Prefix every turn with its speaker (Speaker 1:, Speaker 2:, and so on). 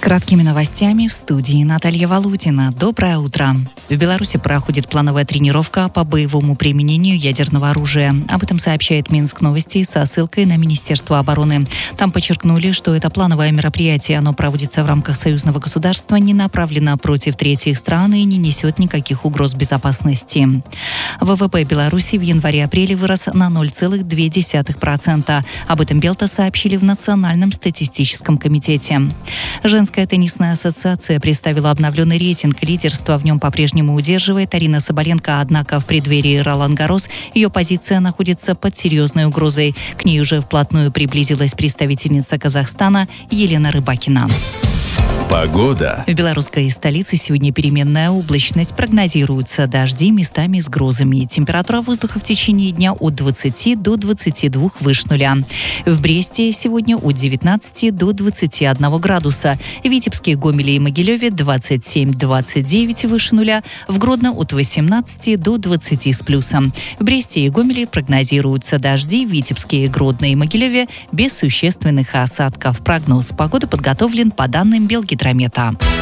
Speaker 1: Краткими новостями в студии Наталья Валутина. Доброе утро. В Беларуси проходит плановая тренировка по боевому применению ядерного оружия. Об этом сообщает Минск Новости со ссылкой на Министерство обороны. Там подчеркнули, что это плановое мероприятие. Оно проводится в рамках союзного государства, не направлено против третьих стран и не несет никаких угроз безопасности. ВВП Беларуси в январе-апреле вырос на 0,2%. Об этом Белта сообщили в Национальном статистическом комитете. Женская теннисная ассоциация представила обновленный рейтинг. Лидерство в нем по-прежнему удерживает Арина Соболенко, однако в преддверии Ролан-Гарос ее позиция находится под серьезной угрозой. К ней уже вплотную приблизилась представительница Казахстана Елена Рыбакина.
Speaker 2: Погода.
Speaker 1: В белорусской столице сегодня переменная облачность. Прогнозируются дожди, местами с грозами. Температура воздуха в течение дня от 20 до 22 выше нуля. В Бресте сегодня от 19 до 21 градуса. В Витебске, Гомеле и Могилеве 27-29 выше нуля. В Гродно от 18 до 20 с плюсом. В Бресте и Гомеле прогнозируются дожди. В Витебске, Гродно и Могилеве без существенных осадков. Прогноз погоды подготовлен по данным Белгидромета.